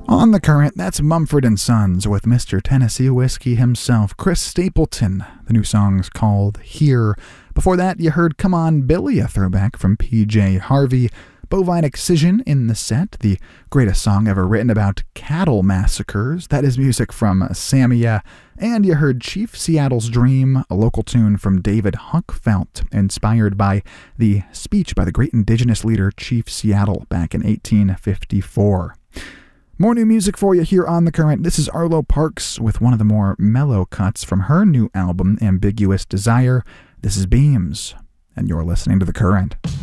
On the Current, that's Mumford & Sons with Mr. Tennessee Whiskey himself, Chris Stapleton. The new song's called Here. Before that, you heard Come On Billy, a throwback from PJ Harvey. Bovine Excision in the set, the greatest song ever written about cattle massacres. That is music from Samia. And you heard Chief Seattle's Dream, a local tune from David Huckfelt, inspired by the speech by the great indigenous leader Chief Seattle back in 1854. More new music for you here on The Current. This is Arlo Parks with one of the more mellow cuts from her new album, Ambiguous Desire. This is Beams, and you're listening to The Current.